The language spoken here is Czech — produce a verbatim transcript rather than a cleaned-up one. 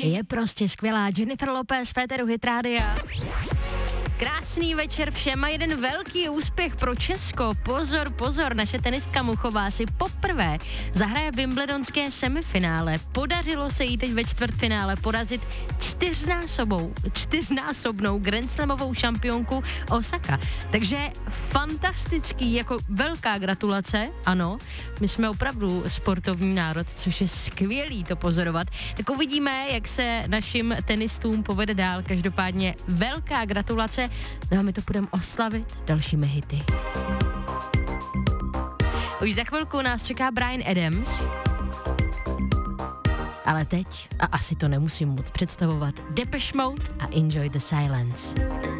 je prostě skvělá. Jennifer Lopez, Féteru Hit Rádia. Krásný večer všem a jeden velký úspěch pro Česko. Pozor, pozor, naše tenistka Muchová si poprvé zahraje wimbledonské semifinále. Podařilo se jí teď ve čtvrtfinále porazit čtyřnásobou, čtyřnásobnou grandslamovou šampionku Osaka. Takže fantastický, jako velká gratulace, ano. My jsme opravdu sportovní národ, což je skvělý to pozorovat. Tak uvidíme, jak se našim tenistům povede dál. Každopádně velká gratulace. No a my to budeme oslavit dalšími hity. Už za chvilku nás čeká Bryan Adams. Ale teď, a asi to nemusím moc představovat, Depeche Mode a Enjoy the Silence.